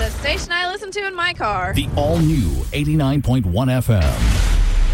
The station I listen to in my car. The all-new 89.1 FM.